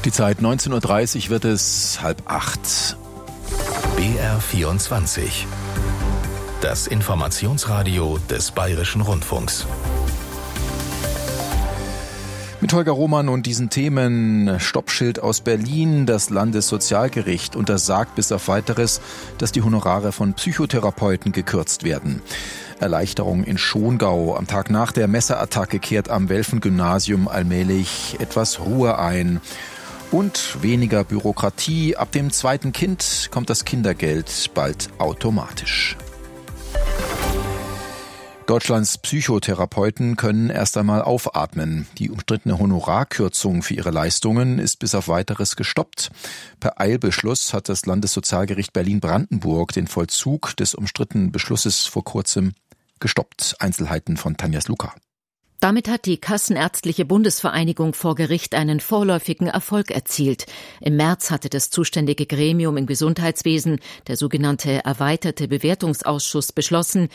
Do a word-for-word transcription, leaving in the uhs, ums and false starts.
Die Zeit neunzehn Uhr dreißig wird es halb acht. B R vierundzwanzig. Das Informationsradio des Bayerischen Rundfunks. Mit Holger Roman und diesen Themen: Stoppschild aus Berlin. Das Landessozialgericht untersagt bis auf Weiteres, dass die Honorare von Psychotherapeuten gekürzt werden. Erleichterung in Schongau. Am Tag nach der Messerattacke kehrt am Welfen-Gymnasium allmählich etwas Ruhe ein. Und weniger Bürokratie. Ab dem zweiten Kind kommt das Kindergeld bald automatisch. Deutschlands Psychotherapeuten können erst einmal aufatmen. Die umstrittene Honorarkürzung für ihre Leistungen ist bis auf Weiteres gestoppt. Per Eilbeschluss hat das Landessozialgericht Berlin-Brandenburg den Vollzug des umstrittenen Beschlusses vor kurzem gestoppt. Einzelheiten von Tanja Sluka. Damit hat die Kassenärztliche Bundesvereinigung vor Gericht einen vorläufigen Erfolg erzielt. Im März hatte das zuständige Gremium im Gesundheitswesen, der sogenannte erweiterte Bewertungsausschuss, beschlossen,